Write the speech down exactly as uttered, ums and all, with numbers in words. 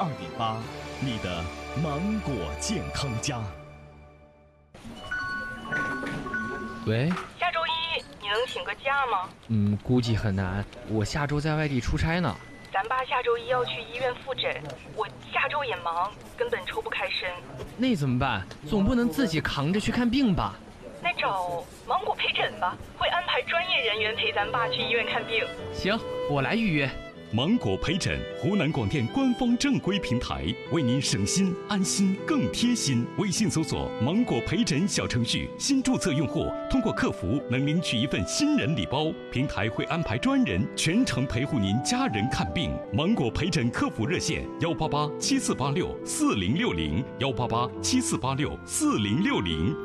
二点八，你的芒果健康家。 喂， 下周一你能请个假吗？ 嗯，估计很难，我下周在外地出差呢。 咱爸下周一要去医院复诊，我下周也忙，根本抽不开身。 那怎么办？总不能自己扛着去看病吧？ 那找芒果陪诊吧，会安排专业人员陪咱爸去医院看病。 行，我来预约。 芒果陪诊，湖南广电官方正规平台，为您省心安心更贴心。微信搜索“芒果陪诊”小程序，新注册用户通过客服能领取一份新人礼包，平台会安排专人全程陪护您家人看病。芒果陪诊客服热线：幺八八七四八六四零六零，幺八八七四八六四零六零。